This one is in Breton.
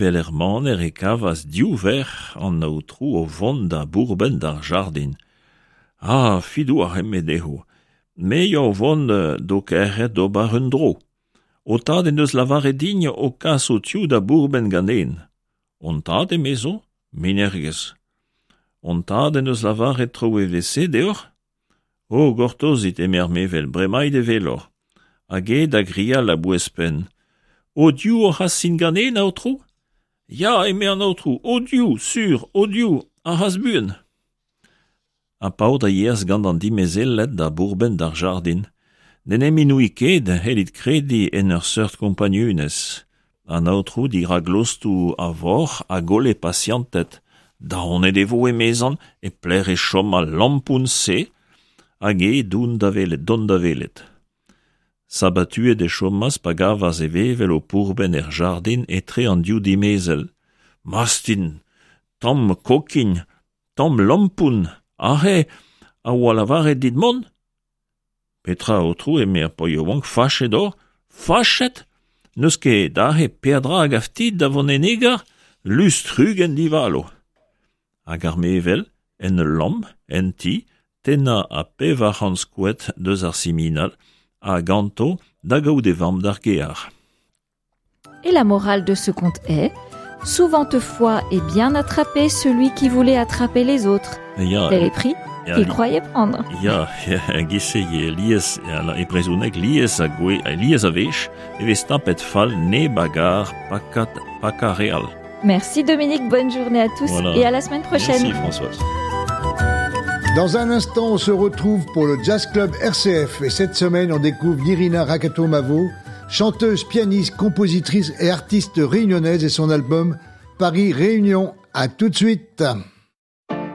Pelerman e kavas diouver an naotrou o vont da bourben d'ar jardin. Fidou ar remedeho. Me yo vont do kerret d'ober un dro. O tad en deus lavare digne o kas o tiu da bourben ganen. On tad e mezo, minerges. On tad en deus lavare tro e vese deor? O gortozit e mermevel bremaid e velor. Hag e da gria la bouespen. O diou o has sin ganen a o tro? Ya e me an o tro, o diou, sur, o diou, a has buen. A pao da yeaz gant an dimezellet da bourben d'ar jardin. Den eminoui ket helit kredi en ur seurt compagnunez. An aotrou dira glostou a vor a gole patientet. Da on e devo e mezan e pler e chom a lampoun se, hag e don da velet. Sabatue de chomas pa gavas e vevel o pourben jardin e tre an diou dimezel. Mastin, tom kokin, tom lampoun, a oa lavare dit mon? Petra o trou e mer po yo wank fachet or? Fachet? Neus ket dahe perdra hag aftid da von en egar? Lustrugen divalo. Hag ar mevel, en lam, en ti, tena a pevar an skouet deus ar siminal, a ganto da gaout e vamm d'ar gear. Et la morale de ce conte est: souventefois et bien attraper celui qui voulait attraper les autres. Tel est pris qu'il croyait prendre. Ya, giseye lies e brezounek lies a vech e vez tapet fall ne bagar pa real. Merci Dominique, bonne journée à tous et à la semaine prochaine. Merci Françoise. Dans un instant, on se retrouve pour le Jazz Club RCF et cette semaine, on découvre Irina Rakatomavo, chanteuse, pianiste, compositrice et artiste réunionnaise et son album Paris Réunion. À tout de suite.